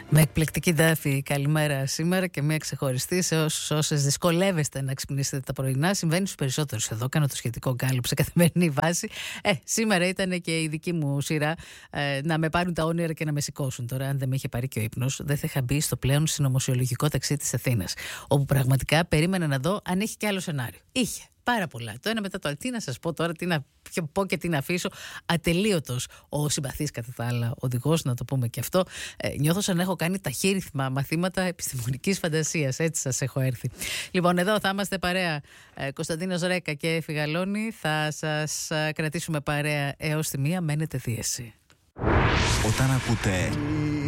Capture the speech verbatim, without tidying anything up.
Με εκπληκτική τάφη, καλημέρα σήμερα και μια ξεχωριστή σε όσους όσες δυσκολεύεστε να ξυπνήσετε τα πρωινά. Συμβαίνει στους περισσότερους εδώ. Κάνω το σχετικό γκάλωπ σε καθημερινή βάση. Ε, σήμερα ήταν και η δική μου σειρά ε, να με πάρουν τα όνειρα και να με σηκώσουν. Τώρα, αν δεν με είχε πάρει και ο ύπνος, δεν θα είχα μπει στο πλέον συνωμοσιολογικό ταξί της Αθήνας. Όπου πραγματικά περίμενα να δω αν έχει και άλλο σενάριο. Είχε. Πάρα πολλά. Το ένα μετά το άλλο. Τι να σας πω τώρα, τι να πω και τι να αφήσω. Ατελείωτος ο συμπαθής κατά τα άλλα οδηγός, να το πούμε και αυτό. Ε, νιώθω σαν να έχω κάνει ταχύρυθμα μαθήματα επιστημονικής φαντασίας. Έτσι σας έχω έρθει. Λοιπόν, εδώ θα είμαστε παρέα. Ε, Κωνσταντίνος Ρέκα και Φιγαλώνη. Θα σας κρατήσουμε παρέα έως τη μία. Μένετε δίεση. Όταν ακούτε